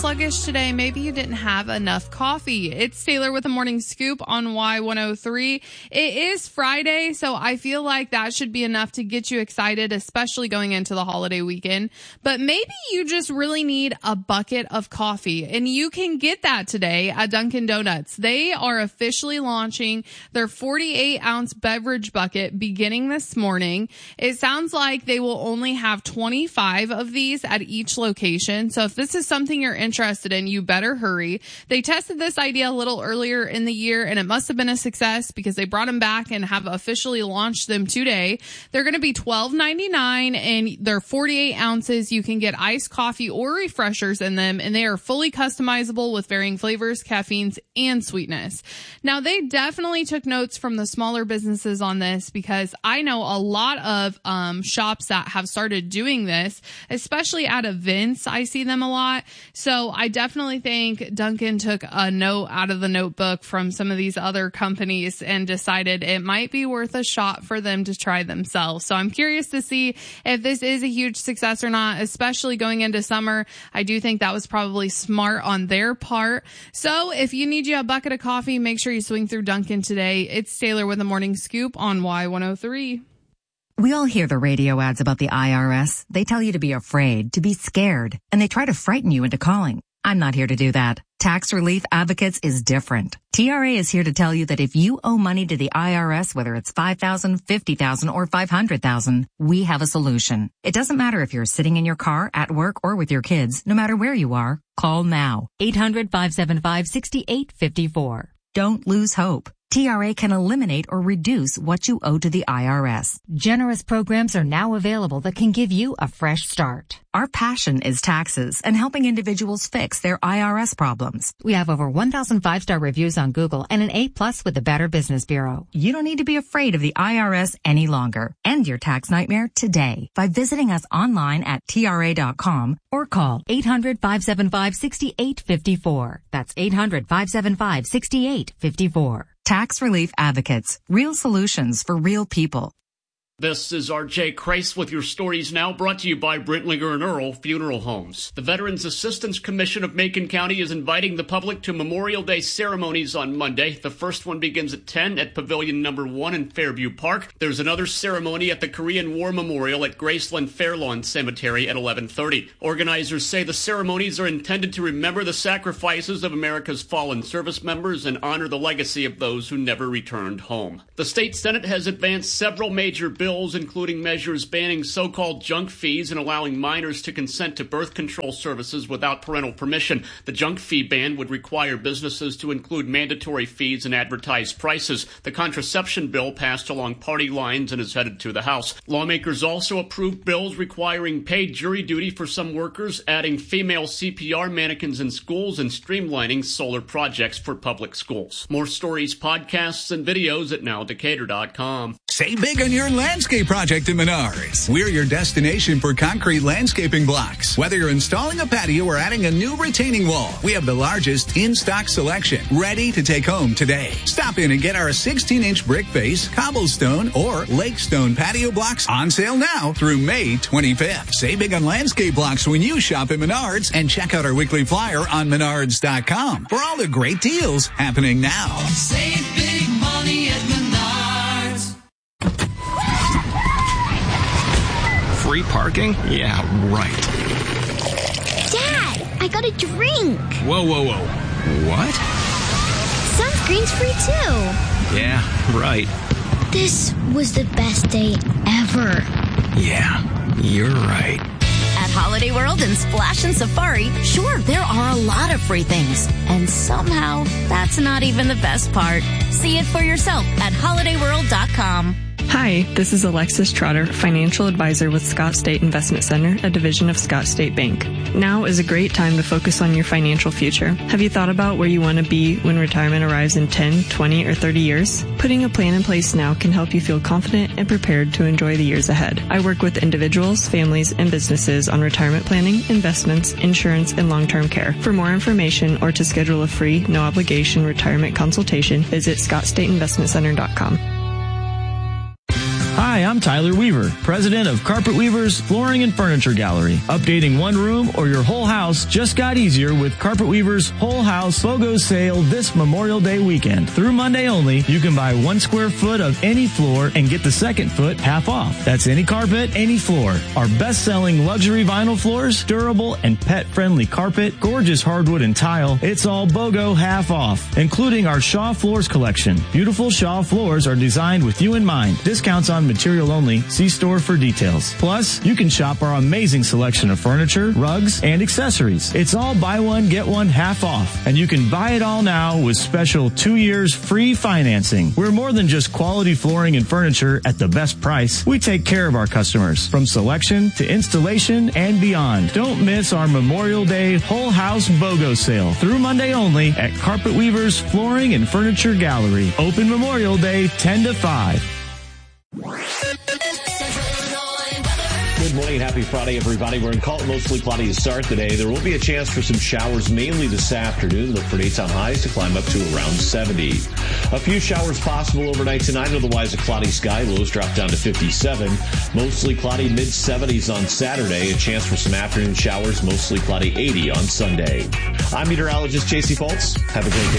sluggish today, maybe you didn't have enough coffee. It's Taylor with the Morning Scoop on Y103. It is Friday, so I feel like that should be enough to get you excited, especially going into the holiday weekend. But maybe you just really need a bucket of coffee, and you can get that today at Dunkin' Donuts. They are officially launching their 48-ounce beverage bucket beginning this morning. It sounds like they will only have 25 of these at each location. So if this is something you're interested in, you better hurry. They tested this idea a little earlier in the year, and it must have been a success because they brought them back and have officially launched them today. They're going to be $12.99, and they're 48 ounces. You can get iced coffee or refreshers in them, and they are fully customizable with varying flavors, caffeines, and sweetness. Now, they definitely took notes from the smaller businesses on this because I know a lot of shops that have started doing this, especially at events. I see them a lot. So I definitely think Dunkin' took a note out of the notebook from some of these other companies and decided it might be worth a shot for them to try themselves. So I'm curious to see if this is a huge success or not, especially going into summer. I do think that was probably smart on their part. So if you need a bucket of coffee, make sure you swing through Dunkin' today. It's Taylor with the Morning Scoop on Y103. We all hear the radio ads about the IRS. They tell you to be afraid, to be scared, and they try to frighten you into calling. I'm not here to do that. Tax Relief Advocates is different. TRA is here to tell you that if you owe money to the IRS, whether it's $5,000, $50,000, or $500,000, we have a solution. It doesn't matter if you're sitting in your car, at work, or with your kids. No matter where you are, call now. 800-575-6854. Don't lose hope. TRA can eliminate or reduce what you owe to the IRS. Generous programs are now available that can give you a fresh start. Our passion is taxes and helping individuals fix their IRS problems. We have over 1,000 5-star reviews on Google and an A+ with the Better Business Bureau. You don't need to be afraid of the IRS any longer. End your tax nightmare today by visiting us online at TRA.com or call 800-575-6854. That's 800-575-6854. Tax Relief Advocates. Real solutions for real people. This is R.J. Kreis with your stories now, brought to you by Brentlinger and Earl Funeral Homes. The Veterans Assistance Commission of Macon County is inviting the public to Memorial Day ceremonies on Monday. The first one begins at 10 at Pavilion Number 1 in Fairview Park. There's another ceremony at the Korean War Memorial at Graceland Fairlawn Cemetery at 11:30. Organizers say the ceremonies are intended to remember the sacrifices of America's fallen service members and honor the legacy of those who never returned home. The state Senate has advanced several major bills, including measures banning so-called junk fees and allowing minors to consent to birth control services without parental permission. The junk fee ban would require businesses to include mandatory fees and advertised prices. The contraception bill passed along party lines and is headed to the House. Lawmakers also approved bills requiring paid jury duty for some workers, adding female CPR mannequins in schools, and streamlining solar projects for public schools. More stories, podcasts, and videos at nowdecatur.com. Save big on your landscape project at Menards. We're your destination for concrete landscaping blocks. Whether you're installing a patio or adding a new retaining wall, we have the largest in-stock selection ready to take home today. Stop in and get our 16-inch brick face, cobblestone, or lake stone patio blocks on sale now through May 25th. Save big on landscape blocks when you shop at Menards, and check out our weekly flyer on Menards.com for all the great deals happening now. Save big money at Menards. Free parking? Yeah, right. Dad, I got a drink. Whoa. What? Sunscreen's free too. Yeah, right. This was the best day ever. Yeah, you're right. At Holiday World and Splash and Safari, sure, there are a lot of free things. And somehow, that's not even the best part. See it for yourself at holidayworld.com. Hi, this is Alexis Trotter, financial advisor with Scott State Investment Center, a division of Scott State Bank. Now is a great time to focus on your financial future. Have you thought about where you want to be when retirement arrives in 10, 20, or 30 years? Putting a plan in place now can help you feel confident and prepared to enjoy the years ahead. I work with individuals, families, and businesses on retirement planning, investments, insurance, and long-term care. For more information or to schedule a free, no-obligation retirement consultation, visit ScottStateInvestmentCenter.com. Hi, Hi, I'm Tyler Weaver, president of Carpet Weaver's Flooring and Furniture Gallery. Updating one room or your whole house just got easier with Carpet Weaver's Whole House BOGO sale this Memorial Day weekend. Through Monday only, you can buy 1 square foot of any floor and get the second foot half off. That's any carpet, any floor. Our best-selling luxury vinyl floors, durable and pet-friendly carpet, gorgeous hardwood and tile. It's all BOGO half off, including our Shaw Floors collection. Beautiful Shaw floors are designed with you in mind. Discounts on material only. See store for details. Plus, you can shop our amazing selection of furniture, rugs, and accessories. It's all buy one, get one half off. And you can buy it all now with special 2 years free financing. We're more than just quality flooring and furniture at the best price. We take care of our customers from selection to installation and beyond. Don't miss our Memorial Day Whole House BOGO sale through Monday only at Carpet Weaver's Flooring and Furniture Gallery. Open Memorial Day 10 to 5. Good morning and happy Friday, everybody. We're in Colton, mostly cloudy to start the day. There will be a chance for some showers mainly this afternoon. Look for daytime highs to climb up to around 70. A few showers possible overnight tonight, otherwise a cloudy sky. Lows drop down to 57. Mostly cloudy, mid-70s on Saturday. A chance for some afternoon showers, mostly cloudy, 80 on Sunday. I'm meteorologist JC Foltz. Have a great day.